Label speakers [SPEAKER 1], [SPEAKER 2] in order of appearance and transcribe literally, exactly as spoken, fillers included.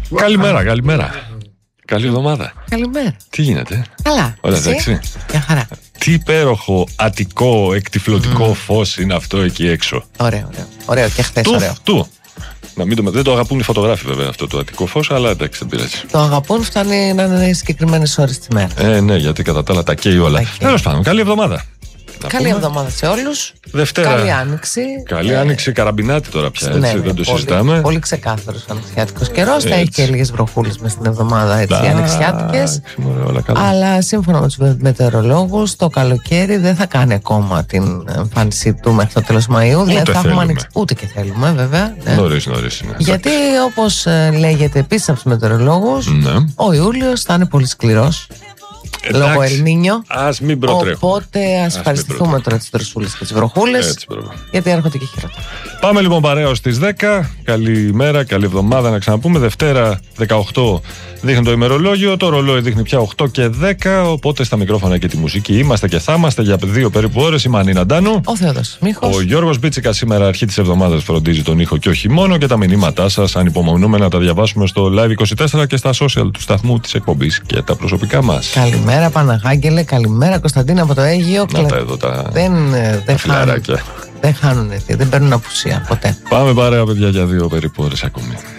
[SPEAKER 1] Καλημέρα, καλημέρα. Καλή εβδομάδα.
[SPEAKER 2] Καλημέρα.
[SPEAKER 1] Τι γίνεται?
[SPEAKER 2] Καλά.
[SPEAKER 1] Όλα εντάξει.
[SPEAKER 2] Μια χαρά.
[SPEAKER 1] Τι υπέροχο αττικό εκτυφλωτικό mm. φως είναι αυτό εκεί έξω.
[SPEAKER 2] Ωραίο, ωραίο. Ωραίο και χθες ωραίο.
[SPEAKER 1] Του. Να μην το, δεν το αγαπούν οι φωτογράφοι βέβαια αυτό το αττικό φως, αλλά εντάξει, δεν πειράζει.
[SPEAKER 2] Το αγαπούν, φτάνει να είναι συγκεκριμένες ώρες τη μέρα.
[SPEAKER 1] Ε, ναι, γιατί κατά τα άλλα τα καίει όλα. Τέλος πάντων, καλή εβδομάδα.
[SPEAKER 2] Καλή εβδομάδα σε όλους.
[SPEAKER 1] Δευτέρα.
[SPEAKER 2] Καλή άνοιξη.
[SPEAKER 1] Καλή ε... άνοιξη, καραμπινάτη τώρα πια. Έτσι,
[SPEAKER 2] ναι,
[SPEAKER 1] δεν
[SPEAKER 2] ναι,
[SPEAKER 1] το
[SPEAKER 2] πολύ,
[SPEAKER 1] συζητάμε.
[SPEAKER 2] Πολύ ξεκάθαρος ανοιξιάτικος καιρός. Θα έχει και λίγες βροχούλες μες στην εβδομάδα ανοιξιάτικες. Αλλά σύμφωνα με τους μετεωρολόγους, το καλοκαίρι δεν θα κάνει ακόμα την εμφάνισή του μέχρι το τέλος Μαΐου.
[SPEAKER 1] Ούτε
[SPEAKER 2] δηλαδή θα
[SPEAKER 1] θέλουμε.
[SPEAKER 2] Ανοίξει... Ούτε και θέλουμε, βέβαια. Ναι.
[SPEAKER 1] Νωρίς, νωρίς είναι.
[SPEAKER 2] Γιατί όπως λέγεται επίσης από τους μετεωρολόγους, ναι. ο Ιούλιος θα είναι πολύ σκληρός.
[SPEAKER 1] Εντάξει,
[SPEAKER 2] λόγω Ελνίνιο.
[SPEAKER 1] Ας μην προτρέχουμε.
[SPEAKER 2] Οπότε ας ευχαριστηθούμε τώρα τις δροσούλες και τις βροχούλες. Γιατί έρχονται και χειρότερα.
[SPEAKER 1] Πάμε λοιπόν παρέα ως τις δέκα. Καλημέρα, καλή εβδομάδα να ξαναπούμε. Δευτέρα δεκαοκτώ δείχνει το ημερολόγιο. Το ρολόι δείχνει πια οκτώ και δέκα. Οπότε στα μικρόφωνα και τη μουσική είμαστε και θα είμαστε για δύο περίπου ώρες. Η Μανίνα Ντάνου.
[SPEAKER 2] Ο Θεόδος Μίχος.
[SPEAKER 1] Ο Γιώργος Μπίτσικας σήμερα αρχή της εβδομάδας φροντίζει τον ήχο και όχι μόνο. Και τα μηνύματά σας ανυπομονούμε να τα διαβάσουμε στο Live είκοσι τέσσερα και στα social του σταθμού της εκπομπής και τα προσωπικά μας.
[SPEAKER 2] Καλημέρα Παναγάγγελε, καλημέρα Κωνσταντίνα από το Αίγυο.
[SPEAKER 1] Να τα εδώ τα,
[SPEAKER 2] δεν, δεν, χάνουν, δεν χάνουν, δεν παίρνουν απουσία ποτέ.
[SPEAKER 1] Πάμε παρέα παιδιά για δύο περίπου ώρες ακόμη.